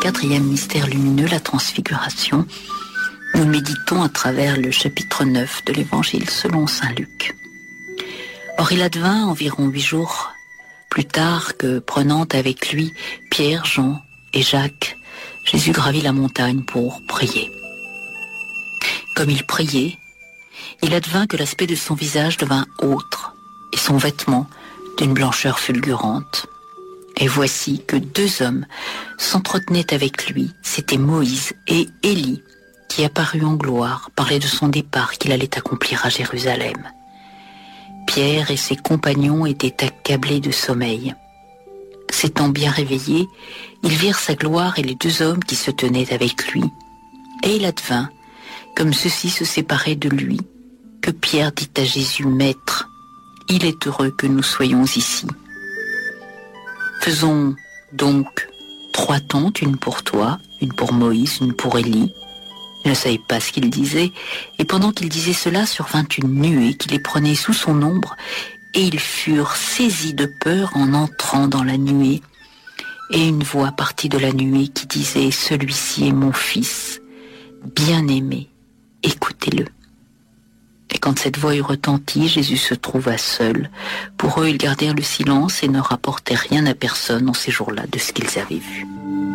quatrième mystère lumineux, la transfiguration. Nous méditons à travers le chapitre 9 de l'Évangile selon saint Luc. Or il advint environ 8 jours plus tard que, prenant avec lui Pierre, Jean et Jacques, Jésus gravit la montagne pour prier. Comme il priait, il advint que l'aspect de son visage devint autre, et son vêtement d'une blancheur fulgurante. Et voici que 2 hommes s'entretenaient avec lui, c'étaient Moïse et Élie, qui apparut en gloire, parlait de son départ qu'il allait accomplir à Jérusalem. Pierre et ses compagnons étaient accablés de sommeil. S'étant bien réveillés, ils virent sa gloire et les 2 hommes qui se tenaient avec lui. Et il advint, comme ceux-ci se séparaient de lui, que Pierre dit à Jésus, « Maître, il est heureux que nous soyons ici. Faisons donc 3 tentes, une pour toi, une pour Moïse, une pour Élie. » Il ne savait pas ce qu'il disait, et pendant qu'il disait cela, survint une nuée qui les prenait sous son ombre, et ils furent saisis de peur en entrant dans la nuée. Et une voix partit de la nuée qui disait, « Celui-ci est mon fils, bien-aimé, écoutez-le. » Et quand cette voix eut retenti, Jésus se trouva seul. Pour eux, ils gardèrent le silence et ne rapportèrent rien à personne en ces jours-là de ce qu'ils avaient vu.